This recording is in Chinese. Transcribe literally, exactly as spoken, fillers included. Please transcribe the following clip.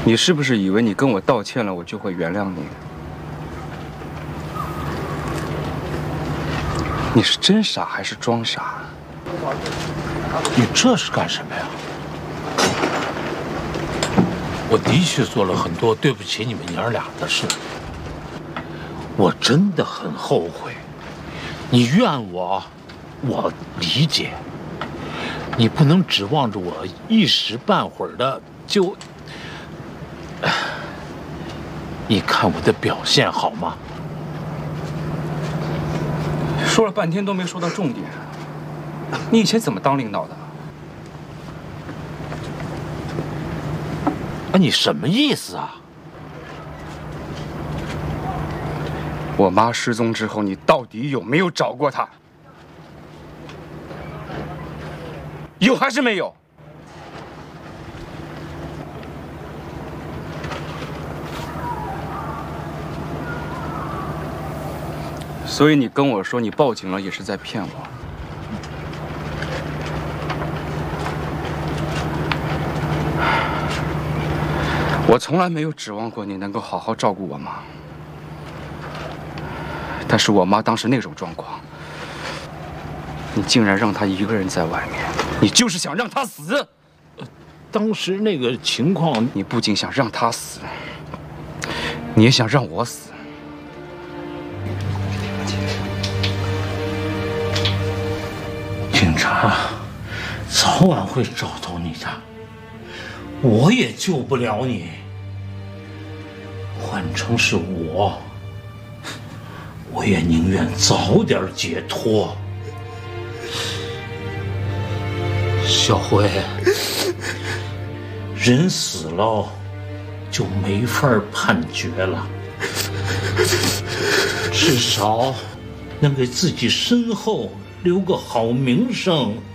你是不是以为你跟我道歉了，我就会原谅你？你是真傻还是装傻？ 你这是干什么呀？我的确做了很多对不起你们娘俩的事，我真的很后悔。你怨我，我理解。你不能指望着我一时半会儿的就……你看我的表现好吗？ 说了半天都没说到重点。你以前怎么当领导的？ 啊，你什么意思啊？ 我妈失踪之后，你到底有没有找过她？有还是没有？所以你跟我说你报警了，也是在骗我。我从来没有指望过你能够好好照顾我妈，但是我妈当时那种状况，你竟然让她一个人在外面，你就是想让她死。 当时那个情况， 你不仅想让她死，你也想让我死。 警察早晚会找到你的，我也救不了你。换成是我，我也宁愿早点解脱。小辉，人死了就没法判决了，至少能给自己身后留个好名声。